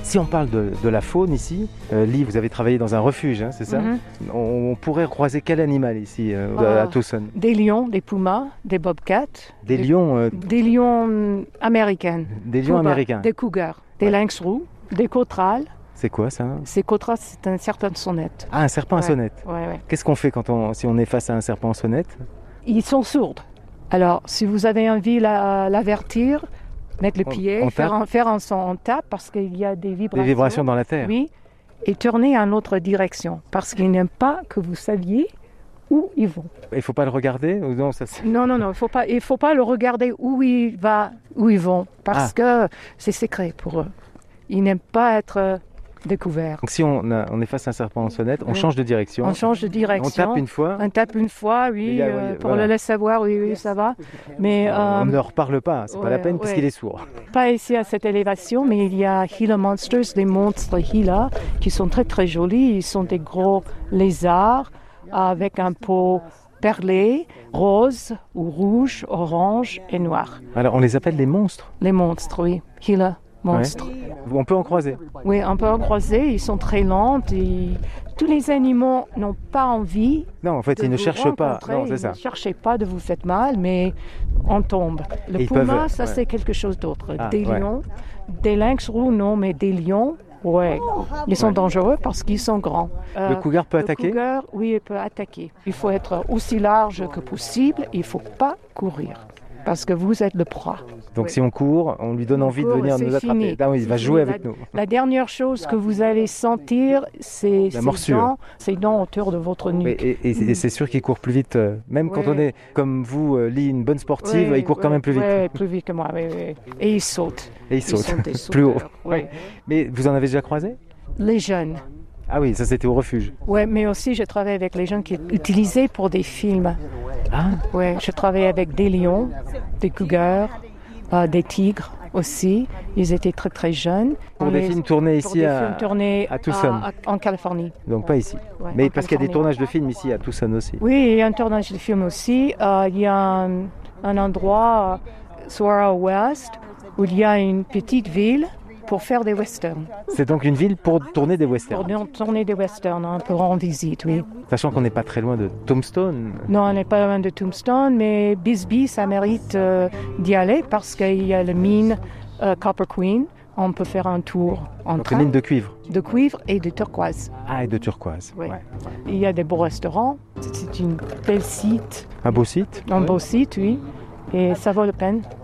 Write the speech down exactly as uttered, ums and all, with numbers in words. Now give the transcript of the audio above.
Si on parle de, de la faune ici, euh, Lee, vous avez travaillé dans un refuge, hein, c'est ça? Mm-hmm. on, on pourrait croiser quel animal ici euh, euh, à Tucson? Des lions, des pumas, des bobcats. Des, des lions euh... Des lions américains. Des lions Cougar, américains. Des cougars, des ouais. lynx roux, des cautrales. C'est quoi ça? Ces cautrales, c'est un serpent de sonnette. Ah, un serpent ouais. à sonnette. Ouais, ouais. Qu'est-ce qu'on fait quand on, si on est face à un serpent à sonnette? Ils sont sourds. Alors, si vous avez envie de l'avertir, mettre le on, pied, on faire, un, faire un son, on tape parce qu'il y a des vibrations. Des vibrations dans la terre. Oui, et tourner en autre direction parce qu'ils n'aiment pas que vous saviez où ils vont. Il ne faut pas le regarder ou non, ça c'est... non, non, non, il ne faut pas, il faut pas le regarder où il va, où ils vont parce ah. que c'est secret pour eux. Ils n'aiment pas être découverts. Donc si on, a, on est face à un serpent en sonnette, on oui. change de direction. On change de direction. On tape une fois. On tape une fois, oui, a, euh, pour voilà. le laisser savoir, oui, oui, ça va. Mais, euh, on ne reparle pas, c'est ouais, pas la peine ouais. parce qu'il est sourd. Pas ici à cette élévation, mais il y a Gila Monsters, des monstres Gila, qui sont très très jolis. Ils sont des gros lézards avec un peau perlé, rose ou rouge, orange et noir. Alors on les appelle les monstres? Les monstres, oui. Gila. Monstres. Ouais. On peut en croiser? Oui, on peut en croiser. Ils sont très lents. Et tous les animaux n'ont pas envie. Non, en fait, ils ne cherchent pas. Non, c'est ça. Ils ne cherchent pas de vous faire mal, mais on tombe. Le puma, peuvent... ça ouais. c'est quelque chose d'autre. Ah, des ouais. lions, des lynx roux, non, mais des lions, ouais. Ils sont ouais. dangereux parce qu'ils sont grands. Euh, le cougar peut le attaquer? Le cougar, oui, il peut attaquer. Il faut être aussi large que possible. Il ne faut pas courir. Parce que vous êtes le proie. Donc oui. si on court, on lui donne on envie court, de venir nous attraper. Ah oui, il va jouer la, avec nous. La dernière chose que vous allez sentir, c'est la morsure. Dents, ces dents autour de votre nuque. Et, et, et, et c'est sûr qu'il court plus vite. Même oui. quand on est, comme vous, Lee, une bonne sportive, oui, il court oui, quand même plus vite. Oui, plus vite que moi. Oui, oui. Et il saute. Et il saute, plus haut. Oui. Mais vous en avez déjà croisé? Les jeunes. Ah oui, ça c'était au refuge. Oui, mais aussi je travaille avec les gens qui sont utilisés pour des films. Ah. Oui, je travaille avec des lions, des cougars, euh, des tigres aussi. Ils étaient très très jeunes. Pour des les... films tournés pour ici des à, films tournés à Tucson. À, à, en Californie. Donc pas ici. Ouais, mais parce qu'il y a des tournages de films ici à Tucson aussi. Oui, il y a un tournage de films aussi. Euh, il y a un, un endroit, euh, Saguaro West, où il y a une petite ville pour faire des westerns. C'est donc une ville pour tourner des westerns? Pour tourner des westerns, on peut rendre visite, oui. Sachant qu'on n'est pas très loin de Tombstone. Non, on n'est pas loin de Tombstone, mais Bisbee, ça mérite euh, d'y aller parce qu'il y a la mine euh, Copper Queen. On peut faire un tour en donc train. Une mine de cuivre? De cuivre et de turquoise. Ah, et de turquoise. Oui. Ouais. Il y a des beaux restaurants. C'est une belle site. Un beau site? Un ouais. beau site, oui. Et ça vaut la peine.